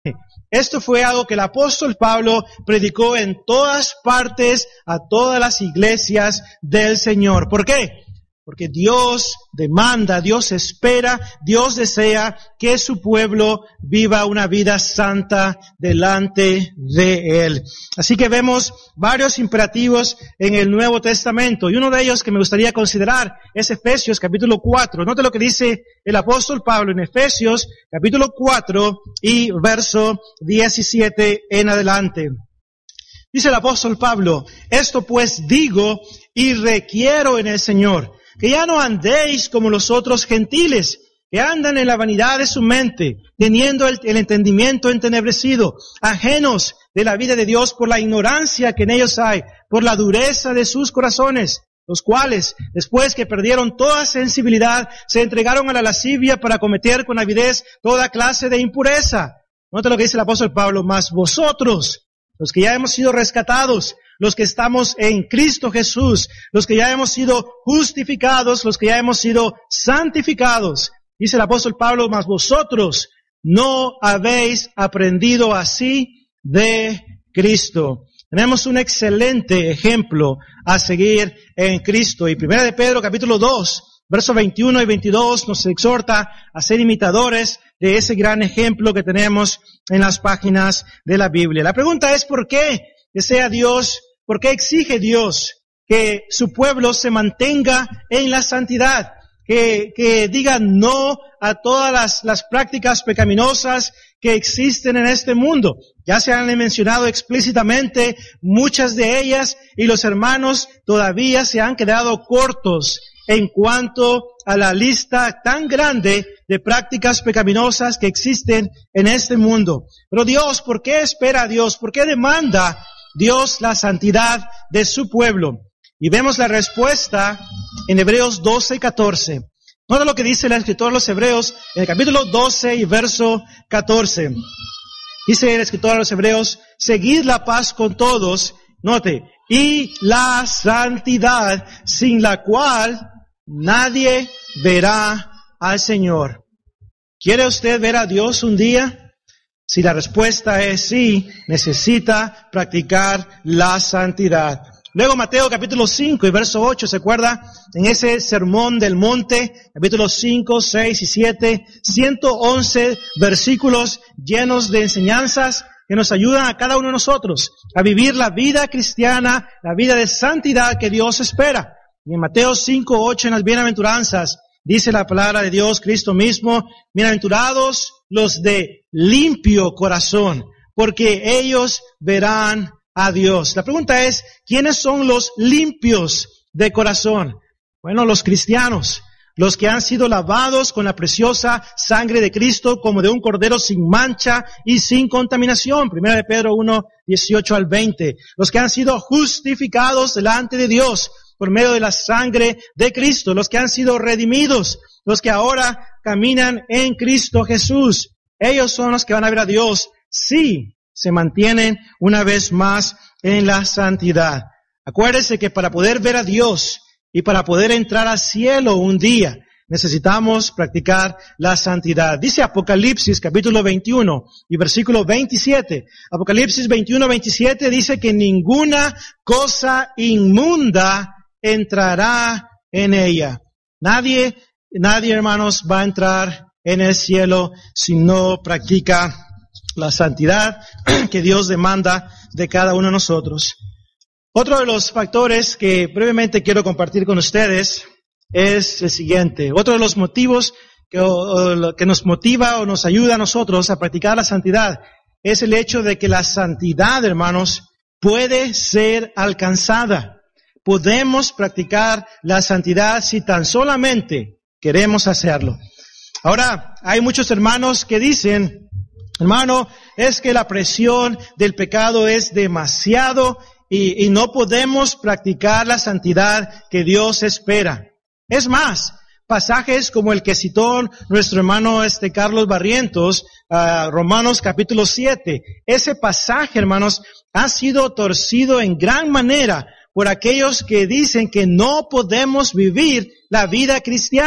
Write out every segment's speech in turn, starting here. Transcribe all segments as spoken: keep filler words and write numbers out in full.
Esto fue algo que el apóstol Pablo predicó en todas partes, a todas las iglesias del Señor. ¿Por qué? Porque Dios demanda, Dios espera, Dios desea que su pueblo viva una vida santa delante de Él. Así que vemos varios imperativos en el Nuevo Testamento, y uno de ellos que me gustaría considerar es Efesios capítulo cuatro. Note lo que dice el apóstol Pablo en Efesios capítulo cuatro y verso diecisiete en adelante. Dice el apóstol Pablo: esto pues digo y requiero en el Señor, que ya no andéis como los otros gentiles, que andan en la vanidad de su mente, teniendo el, el entendimiento entenebrecido, ajenos de la vida de Dios por la ignorancia que en ellos hay, por la dureza de sus corazones, los cuales, después que perdieron toda sensibilidad, se entregaron a la lascivia para cometer con avidez toda clase de impureza. Nota lo que dice el apóstol Pablo: mas vosotros, los que ya hemos sido rescatados, los que estamos en Cristo Jesús, los que ya hemos sido justificados, los que ya hemos sido santificados. Dice el apóstol Pablo: mas vosotros no habéis aprendido así de Cristo. Tenemos un excelente ejemplo a seguir en Cristo. Y Primera de Pedro capítulo dos, versos veintiuno y veintidós nos exhorta a ser imitadores de ese gran ejemplo que tenemos en las páginas de la Biblia. La pregunta es: ¿por qué desea Dios, por qué exige Dios que su pueblo se mantenga en la santidad? Que, que diga no a todas las, las prácticas pecaminosas que existen en este mundo. Ya se han mencionado explícitamente muchas de ellas, y los hermanos todavía se han quedado cortos en cuanto a la lista tan grande de prácticas pecaminosas que existen en este mundo. Pero Dios, ¿por qué espera a Dios? ¿Por qué demanda Dios la santidad de su pueblo? Y vemos la respuesta en Hebreos doce y catorce. Nota lo que dice el escritor a los Hebreos en el capítulo doce y verso catorce. Dice el escritor a los Hebreos: seguid la paz con todos, note, y la santidad, sin la cual nadie verá al Señor. ¿Quiere usted ver a Dios un día? Si la respuesta es sí, necesita practicar la santidad. Luego Mateo capítulo cinco y verso ocho, ¿se acuerda? En ese sermón del monte, capítulos cinco, seis y siete, ciento once versículos llenos de enseñanzas que nos ayudan a cada uno de nosotros a vivir la vida cristiana, la vida de santidad que Dios espera. Y en Mateo cinco, ocho, en las bienaventuranzas, dice la palabra de Dios, Cristo mismo: bienaventurados los de limpio corazón, porque ellos verán a Dios. La pregunta es: ¿quiénes son los limpios de corazón? Bueno, los cristianos, los que han sido lavados con la preciosa sangre de Cristo como de un cordero sin mancha y sin contaminación. Primera de Pedro uno, dieciocho al veinte. Los que han sido justificados delante de Dios por medio de la sangre de Cristo. Los que han sido redimidos. Los que ahora caminan en Cristo Jesús. Ellos son los que van a ver a Dios si se mantienen una vez más en la santidad. Acuérdese que para poder ver a Dios y para poder entrar al cielo un día, necesitamos practicar la santidad. Dice Apocalipsis capítulo veintiuno y versículo veintisiete. Apocalipsis veintiuno, veintisiete dice que ninguna cosa inmunda entrará en ella. Nadie, nadie, hermanos, va a entrar en el cielo si no practica la santidad que Dios demanda de cada uno de nosotros. Otro de los factores que brevemente quiero compartir con ustedes es el siguiente. Otro de los motivos que, o, que nos motiva o nos ayuda a nosotros a practicar la santidad es el hecho de que la santidad, hermanos, puede ser alcanzada. Podemos practicar la santidad si tan solamente queremos hacerlo. Ahora, hay muchos hermanos que dicen: hermano, es que la presión del pecado es demasiado y, y no podemos practicar la santidad que Dios espera. Es más, pasajes como el que citó nuestro hermano este Carlos Barrientos, uh, Romanos capítulo siete, ese pasaje, hermanos, ha sido torcido en gran manera por aquellos que dicen que no podemos vivir la vida cristiana,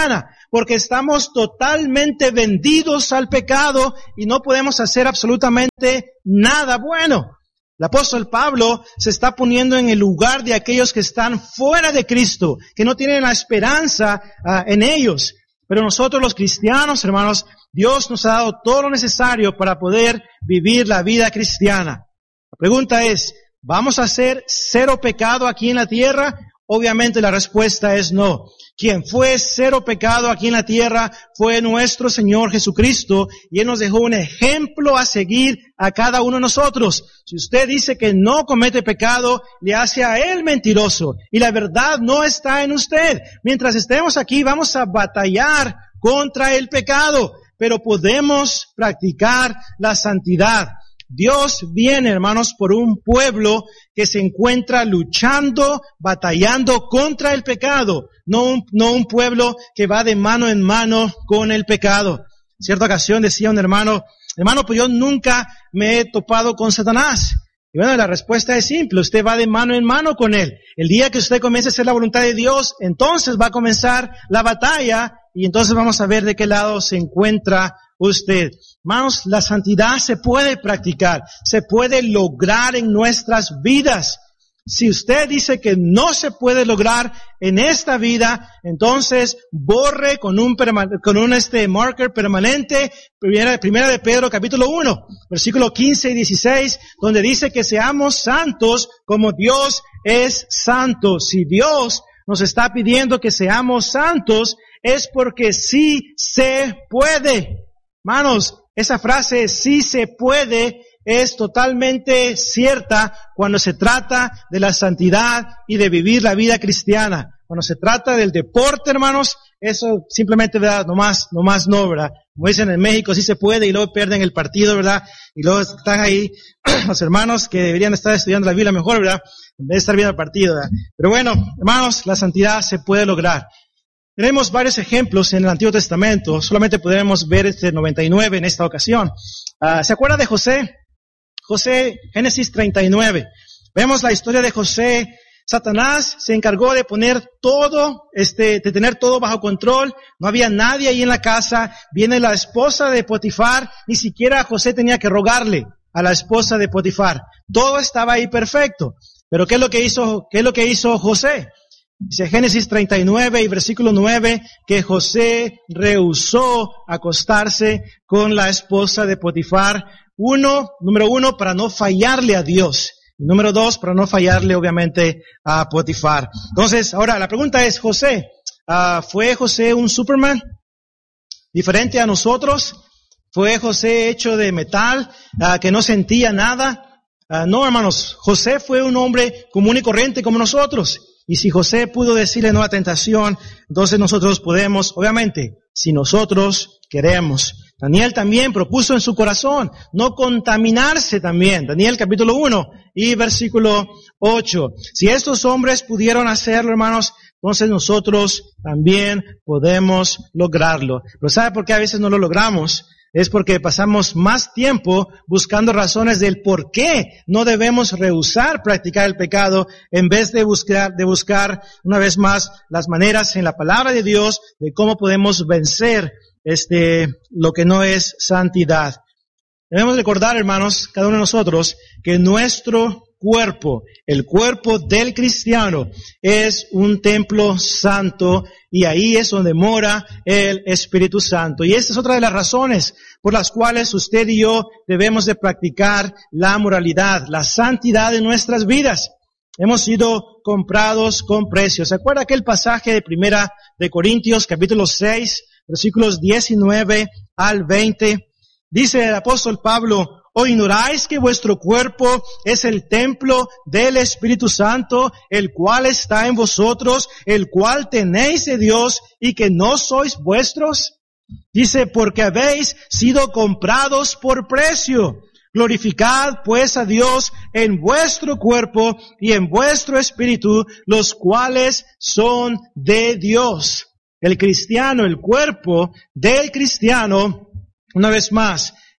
porque estamos totalmente vendidos al pecado y no podemos hacer absolutamente nada bueno. El apóstol Pablo se está poniendo en el lugar de aquellos que están fuera de Cristo, que no tienen la esperanza uh, en ellos. Pero nosotros los cristianos, hermanos, Dios nos ha dado todo lo necesario para poder vivir la vida cristiana. La pregunta es, ¿vamos a hacer cero pecado aquí en la tierra? Obviamente la respuesta es no. Quien fue cero pecado aquí en la tierra fue nuestro Señor Jesucristo, y Él nos dejó un ejemplo a seguir a cada uno de nosotros. Si usted dice que no comete pecado, le hace a Él mentiroso, y la verdad no está en usted. Mientras estemos aquí, vamos a batallar contra el pecado, pero podemos practicar la santidad. Dios viene, hermanos, por un pueblo que se encuentra luchando, batallando contra el pecado, no un, no un pueblo que va de mano en mano con el pecado. En cierta ocasión decía un hermano, hermano, pues yo nunca me he topado con Satanás. Y bueno, la respuesta es simple, usted va de mano en mano con él. El día que usted comience a hacer la voluntad de Dios, entonces va a comenzar la batalla, y entonces vamos a ver de qué lado se encuentra usted. Hermanos, la santidad se puede practicar, se puede lograr en nuestras vidas. Si usted dice que no se puede lograr en esta vida, entonces borre con un perma- con un este marker permanente primera, primera de Pedro capítulo uno, versículo quince y dieciséis, donde dice que seamos santos como Dios es santo. Si Dios nos está pidiendo que seamos santos, es porque sí se puede. Hermanos, esa frase sí se puede es totalmente cierta cuando se trata de la santidad y de vivir la vida cristiana. Cuando se trata del deporte, hermanos, eso simplemente, ¿verdad? Nomás, nomás no, ¿verdad? Como dicen en México, sí se puede, y luego pierden el partido, ¿verdad? Y luego están ahí los hermanos que deberían estar estudiando la Biblia mejor, ¿verdad? En vez de estar viendo el partido, ¿verdad? Pero bueno, hermanos, la santidad se puede lograr. Tenemos varios ejemplos en el Antiguo Testamento, solamente podremos ver este noventa y nueve en esta ocasión. Uh, ¿Se acuerda de José? José, Génesis treinta y nueve. Vemos la historia de José. Satanás se encargó de poner todo, este, de tener todo bajo control. No había nadie ahí en la casa. Viene la esposa de Potifar. Ni siquiera José tenía que rogarle a la esposa de Potifar. Todo estaba ahí perfecto. Pero ¿qué es lo que hizo, qué es lo que hizo José? Dice Génesis treinta y nueve y versículo nueve que José rehusó acostarse con la esposa de Potifar. Uno, número uno, para no fallarle a Dios. Y número dos, para no fallarle obviamente a Potifar. Entonces, ahora la pregunta es, José, uh, ¿fue José un Superman? ¿Diferente a nosotros? ¿Fue José hecho de metal, uh, que no sentía nada? Uh, no, hermanos, José fue un hombre común y corriente como nosotros. Y si José pudo decirle no a tentación, entonces nosotros podemos, obviamente, si nosotros queremos. Daniel también propuso en su corazón no contaminarse también. Daniel capítulo uno y versículo ocho. Si estos hombres pudieron hacerlo, hermanos, entonces nosotros también podemos lograrlo. Pero ¿sabe por qué a veces no lo logramos? Es porque pasamos más tiempo buscando razones del por qué no debemos rehusar practicar el pecado en vez de buscar, de buscar una vez más las maneras en la palabra de Dios de cómo podemos vencer este, lo que no es santidad. Debemos recordar, hermanos, cada uno de nosotros, que nuestro cuerpo, el cuerpo del cristiano, es un templo santo, y ahí es donde mora el Espíritu Santo. Y esta es otra de las razones por las cuales usted y yo debemos de practicar la moralidad, la santidad en nuestras vidas. Hemos sido comprados con precio. ¿Se acuerda aquel pasaje de Primera de Corintios, capítulo seis, versículos diecinueve al veinte? Dice el apóstol Pablo: ¿O ignoráis que vuestro cuerpo es el templo del Espíritu Santo, el cual está en vosotros, el cual tenéis de Dios, y que no sois vuestros? Dice, porque habéis sido comprados por precio. Glorificad pues a Dios en vuestro cuerpo y en vuestro espíritu, los cuales son de Dios. El cristiano, el cuerpo del cristiano, una vez más,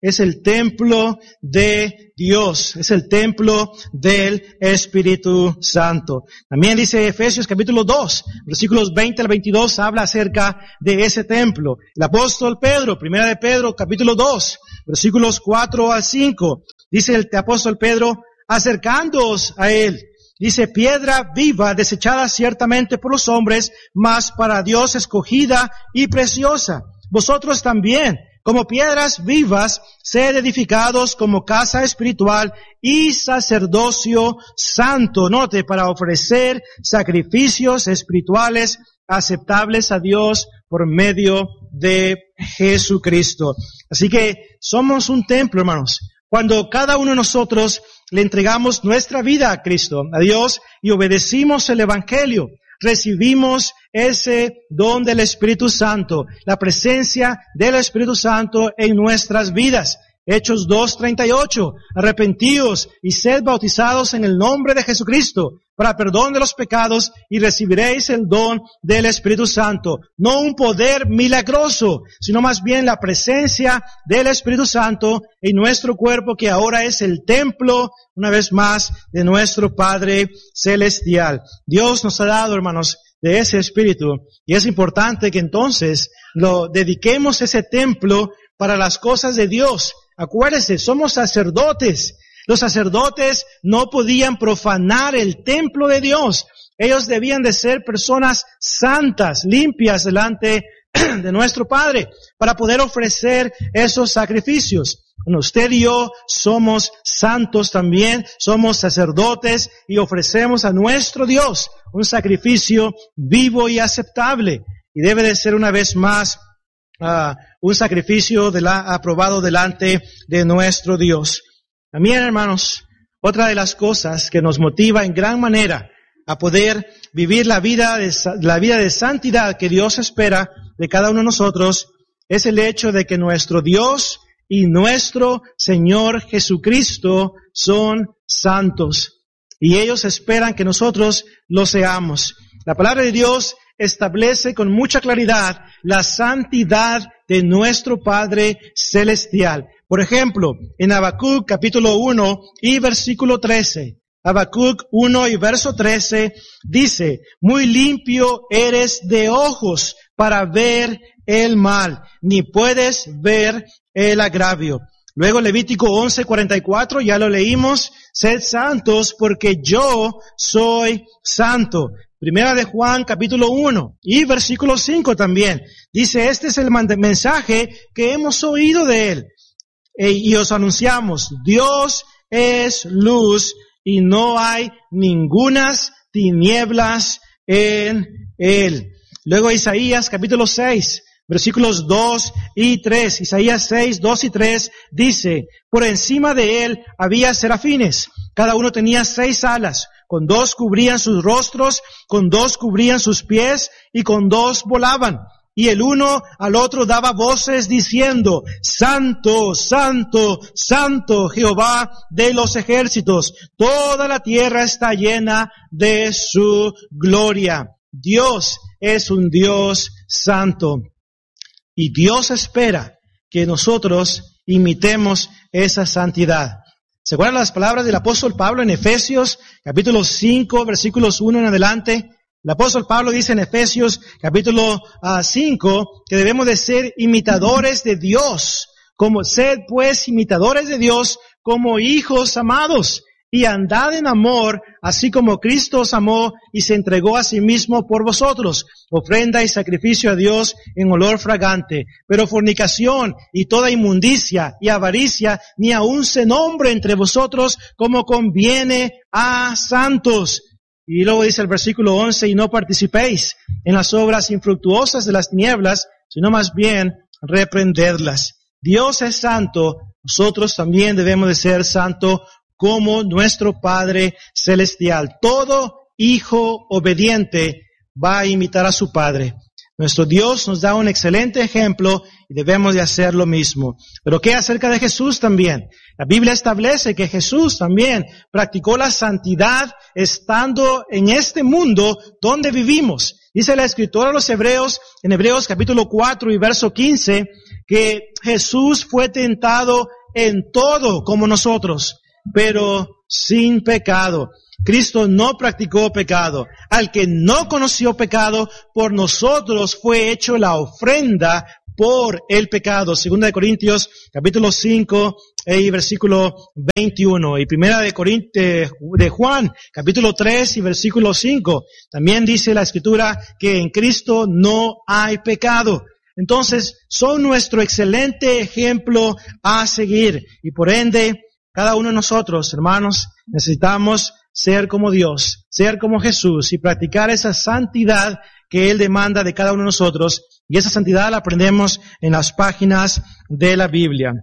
es el templo de Dios, es el templo del Espíritu Santo. También dice Efesios capítulo dos, versículos veinte al veintidós, habla acerca de ese templo. El apóstol Pedro, primera de Pedro capítulo dos, versículos cuatro al cinco, dice el apóstol Pedro, acercándoos a él, dice, piedra viva, desechada ciertamente por los hombres, mas para Dios escogida y preciosa. Vosotros también, como piedras vivas, sed edificados como casa espiritual y sacerdocio santo. Note, para ofrecer sacrificios espirituales aceptables a Dios por medio de Jesucristo. Así que somos un templo, hermanos. Cuando cada uno de nosotros le entregamos nuestra vida a Cristo, a Dios, y obedecimos el Evangelio, recibimos ese don del Espíritu Santo, la presencia del Espíritu Santo en nuestras vidas. Hechos dos treinta y ocho, arrepentíos y sed bautizados en el nombre de Jesucristo para perdón de los pecados y recibiréis el don del Espíritu Santo. No un poder milagroso, sino más bien la presencia del Espíritu Santo en nuestro cuerpo, que ahora es el templo, una vez más, de nuestro Padre Celestial. Dios nos ha dado, hermanos, de ese Espíritu, y es importante que entonces lo dediquemos ese templo para las cosas de Dios. Acuérdense, somos sacerdotes. Los sacerdotes no podían profanar el templo de Dios. Ellos debían de ser personas santas, limpias delante de nuestro Padre, para poder ofrecer esos sacrificios. Bueno, usted y yo somos santos también, somos sacerdotes y ofrecemos a nuestro Dios un sacrificio vivo y aceptable. Y debe de ser una vez más Uh, un sacrificio de la, aprobado delante de nuestro Dios. También, hermanos, otra de las cosas que nos motiva en gran manera a poder vivir la vida de, la vida de santidad que Dios espera de cada uno de nosotros es el hecho de que nuestro Dios y nuestro Señor Jesucristo son santos. Y ellos esperan que nosotros lo seamos. La palabra de Dios establece con mucha claridad la santidad de nuestro Padre Celestial. Por ejemplo, en Habacuc capítulo uno y versículo trece, Habacuc uno y verso trece dice, muy limpio eres de ojos para ver el mal, ni puedes ver el agravio. Luego Levítico once cuarenta y cuatro, ya lo leímos, sed santos porque yo soy santo. Primera de Juan, capítulo uno, y versículo cinco también. Dice, este es el mensaje que hemos oído de él. E, y os anunciamos, Dios es luz y no hay ningunas tinieblas en él. Luego Isaías, capítulo seis, versículos dos y tres. Isaías seis, dos y tres dice, por encima de él había serafines. Cada uno tenía seis alas. Con dos cubrían sus rostros, con dos cubrían sus pies, y con dos volaban. Y el uno al otro daba voces diciendo, Santo, Santo, Santo, Jehová de los ejércitos. Toda la tierra está llena de su gloria. Dios es un Dios santo. Y Dios espera que nosotros imitemos esa santidad. ¿Se acuerdan las palabras del apóstol Pablo en Efesios, capítulo cinco, versículos uno en adelante? El apóstol Pablo dice en Efesios, capítulo cinco, que debemos de ser imitadores de Dios. Como sed pues imitadores de Dios como hijos amados. Y andad en amor, así como Cristo os amó y se entregó a sí mismo por vosotros, ofrenda y sacrificio a Dios en olor fragante. Pero fornicación y toda inmundicia y avaricia ni aun se nombre entre vosotros como conviene a santos. Y luego dice el versículo once, y no participéis en las obras infructuosas de las tinieblas, sino más bien reprendedlas. Dios es santo, nosotros también debemos de ser santos como nuestro Padre Celestial. Todo hijo obediente va a imitar a su Padre. Nuestro Dios nos da un excelente ejemplo y debemos de hacer lo mismo. Pero ¿qué acerca de Jesús también? La Biblia establece que Jesús también practicó la santidad estando en este mundo donde vivimos. Dice la escritora a los Hebreos, en Hebreos capítulo cuatro y verso quince, que Jesús fue tentado en todo como nosotros, pero sin pecado. Cristo no practicó pecado. Al que no conoció pecado, por nosotros fue hecho la ofrenda por el pecado. Segunda de Corintios, capítulo cinco y versículo veintiuno. Y primera de Corintios, de Juan, capítulo tres y versículo cinco. También dice la Escritura que en Cristo no hay pecado. Entonces, son nuestro excelente ejemplo a seguir. Y por ende, cada uno de nosotros, hermanos, necesitamos ser como Dios, ser como Jesús y practicar esa santidad que Él demanda de cada uno de nosotros. Y esa santidad la aprendemos en las páginas de la Biblia.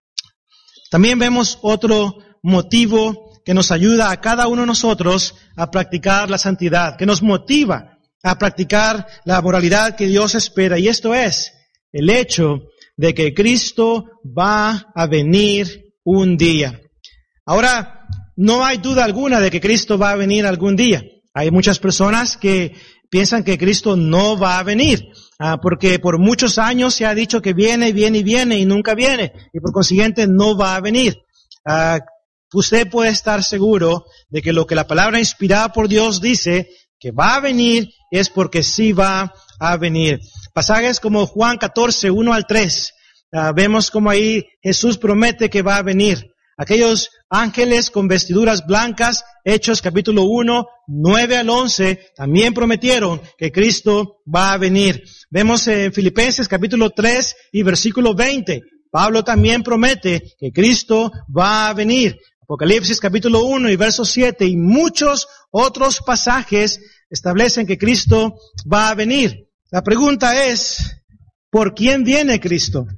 También vemos otro motivo que nos ayuda a cada uno de nosotros a practicar la santidad, que nos motiva a practicar la moralidad que Dios espera. Y esto es el hecho de que Cristo va a venir un día. Ahora, no hay duda alguna de que Cristo va a venir algún día. Hay muchas personas que piensan que Cristo no va a venir, ah, porque por muchos años se ha dicho que viene, viene y viene y nunca viene, y por consiguiente no va a venir. Ah, usted puede estar seguro de que lo que la palabra inspirada por Dios dice que va a venir es porque sí va a venir. Pasajes como Juan catorce, uno al tres, ah, vemos como ahí Jesús promete que va a venir. Aquellos ángeles con vestiduras blancas, Hechos capítulo uno, nueve al once, también prometieron que Cristo va a venir. Vemos en Filipenses capítulo tres y versículo veinte, Pablo también promete que Cristo va a venir. Apocalipsis capítulo uno y verso siete y muchos otros pasajes establecen que Cristo va a venir. La pregunta es, ¿por quién viene Cristo?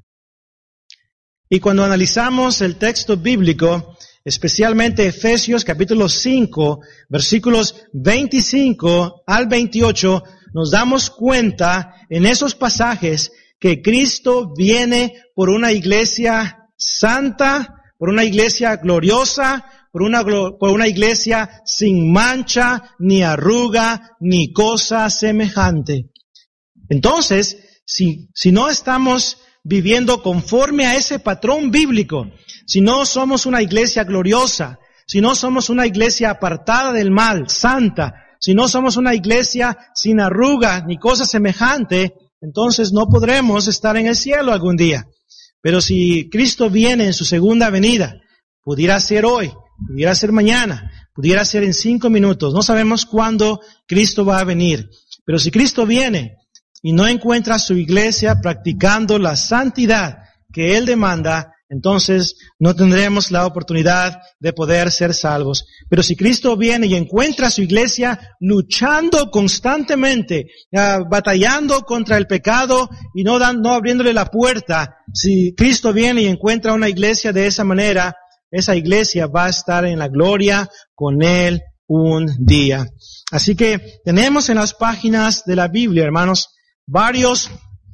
Y cuando analizamos el texto bíblico, especialmente Efesios capítulo cinco, versículos veinticinco al veintiocho, nos damos cuenta en esos pasajes que Cristo viene por una iglesia santa, por una iglesia gloriosa, por una, por una iglesia sin mancha, ni arruga, ni cosa semejante. Entonces, si, si no estamos viviendo conforme a ese patrón bíblico, si no somos una iglesia gloriosa, si no somos una iglesia apartada del mal, santa, si no somos una iglesia sin arruga ni cosa semejante, entonces no podremos estar en el cielo algún día. Pero si Cristo viene en su segunda venida, pudiera ser hoy, pudiera ser mañana, pudiera ser en cinco minutos, no sabemos cuándo Cristo va a venir. Pero si Cristo viene y no encuentra a su iglesia practicando la santidad que Él demanda, entonces no tendremos la oportunidad de poder ser salvos. Pero si Cristo viene y encuentra a su iglesia luchando constantemente, uh, batallando contra el pecado y no, dan, no abriéndole la puerta, si Cristo viene y encuentra una iglesia de esa manera, esa iglesia va a estar en la gloria con Él un día. Así que tenemos en las páginas de la Biblia, hermanos, varios,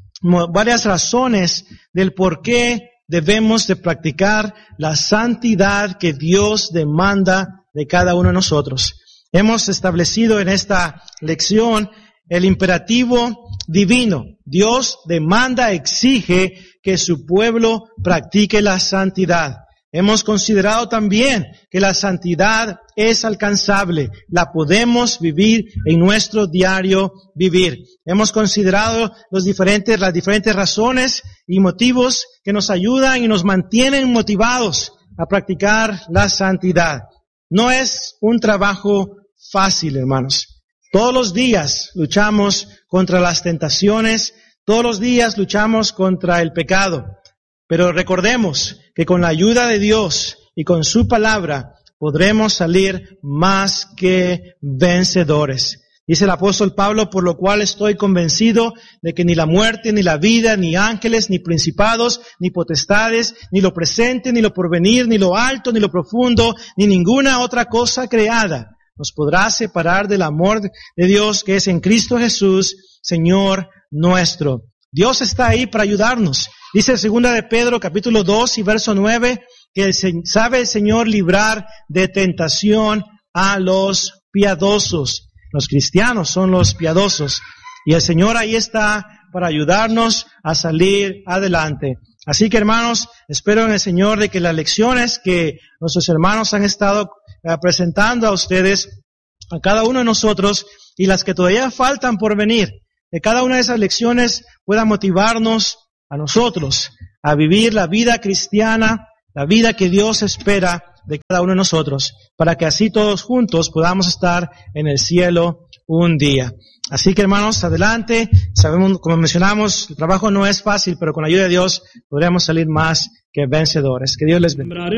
varias razones del por qué debemos de practicar la santidad que Dios demanda de cada uno de nosotros. Hemos establecido en esta lección el imperativo divino. Dios demanda, exige que su pueblo practique la santidad. Hemos considerado también que la santidad es alcanzable, la podemos vivir en nuestro diario vivir. Hemos considerado los diferentes, las diferentes razones y motivos que nos ayudan y nos mantienen motivados a practicar la santidad. No es un trabajo fácil, hermanos. Todos los días luchamos contra las tentaciones, todos los días luchamos contra el pecado. Pero recordemos que con la ayuda de Dios y con su palabra podremos salir más que vencedores. Dice el apóstol Pablo, por lo cual estoy convencido de que ni la muerte, ni la vida, ni ángeles, ni principados, ni potestades, ni lo presente, ni lo porvenir, ni lo alto, ni lo profundo, ni ninguna otra cosa creada nos podrá separar del amor de Dios que es en Cristo Jesús, Señor nuestro. Dios está ahí para ayudarnos. Dice segunda de Pedro, capítulo dos y verso nueve, que sabe el Señor librar de tentación a los piadosos. Los cristianos son los piadosos. Y el Señor ahí está para ayudarnos a salir adelante. Así que, hermanos, espero en el Señor de que las lecciones que nuestros hermanos han estado uh, presentando a ustedes, a cada uno de nosotros, y las que todavía faltan por venir, que cada una de esas lecciones pueda motivarnos a nosotros a vivir la vida cristiana, la vida que Dios espera de cada uno de nosotros, para que así todos juntos podamos estar en el cielo un día. Así que, hermanos, adelante. Sabemos, como mencionamos, el trabajo no es fácil, pero con la ayuda de Dios podremos salir más que vencedores. Que Dios les bendiga.